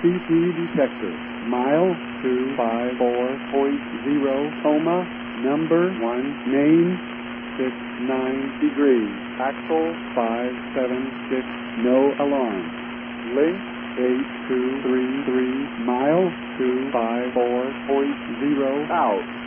CP detector. Mile 254.0, coma, number 1, name 69 degrees, axle 576, no alarm. Link 8233, mile 254.0 out.